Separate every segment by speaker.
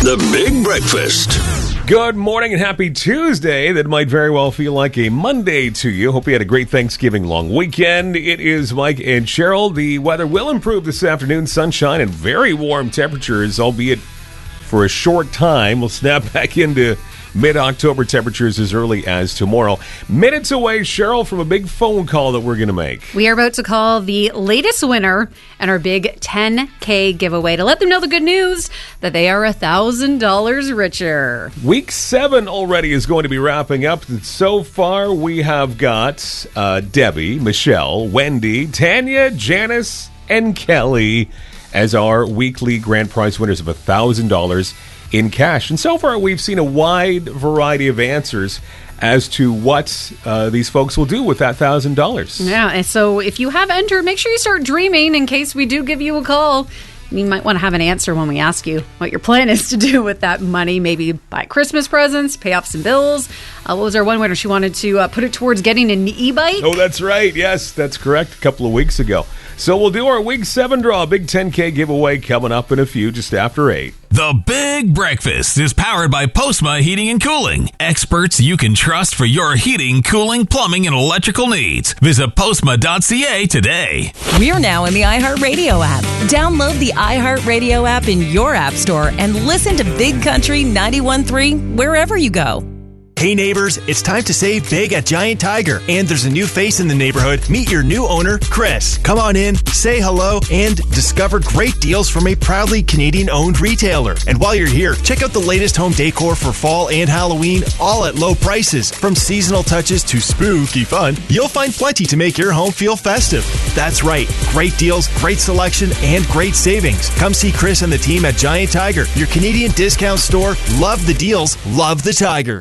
Speaker 1: The Big Breakfast.
Speaker 2: Good morning and happy Tuesday. That might very well feel like a Monday to you. Hope you had a great Thanksgiving long weekend. It is Mike and Cheryl. The weather will improve this afternoon. Sunshine and very warm temperatures, albeit for a short time. We'll snap back into mid-October temperatures as early as tomorrow. Minutes away, Cheryl, from a big phone call that we're going to make.
Speaker 3: We are about to call the latest winner in our big $10K giveaway to let them know the good news that they are $1,000 richer.
Speaker 2: Week 7 already is going to be wrapping up. So far, we have got Debbie, Michelle, Wendy, Tanya, Janice, and Kelly as our weekly grand prize winners of $1,000 in cash. And so far, we've seen a wide variety of answers as to what these folks will do with that $1,000.
Speaker 3: Yeah, and so if you have entered, make sure you start dreaming in case we do give you a call. You might want to have an answer when we ask you what your plan is to do with that money. Maybe buy Christmas presents, pay off some bills. What was our one winner? She wanted to put it towards getting an e-bike.
Speaker 2: Oh, that's right. Yes, that's correct. A couple of weeks ago. So we'll do our Week 7 draw, big $10K giveaway coming up in a few, just after 8.
Speaker 4: The Big Breakfast is powered by Postma Heating and Cooling. Experts you can trust for your heating, cooling, plumbing, and electrical needs. Visit postma.ca today.
Speaker 5: We're now in the iHeartRadio app. Download the iHeartRadio app in your app store and listen to Big Country 91.3 wherever you go.
Speaker 6: Hey neighbors, it's time to save big at Giant Tiger, and there's a new face in the neighborhood. Meet your new owner, Chris. Come on in, say hello, and discover great deals from a proudly Canadian-owned retailer. And while you're here, check out the latest home decor for fall and Halloween, all at low prices. From seasonal touches to spooky fun, you'll find plenty to make your home feel festive. That's right, great deals, great selection, and great savings. Come see Chris and the team at Giant Tiger, your Canadian discount store. Love the deals, love the Tiger.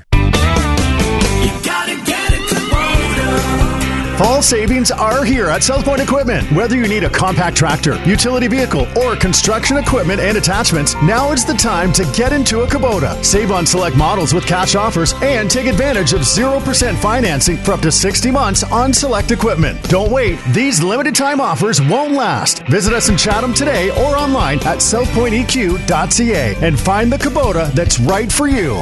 Speaker 7: Fall savings are here at South Point Equipment. Whether you need a compact tractor, utility vehicle, or construction equipment and attachments, now is the time to get into a Kubota. Save on select models with cash offers and take advantage of 0% financing for up to 60 months on select equipment. Don't wait. These limited time offers won't last. Visit us in Chatham today or online at southpointeq.ca and find the Kubota that's right for you.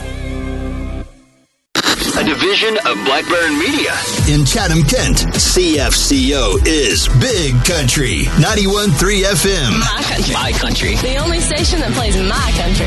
Speaker 1: A division of Black Baron Media. In Chatham, Kent, CFCO is Big Country 91.3 FM.
Speaker 8: My country. The only station that plays my country.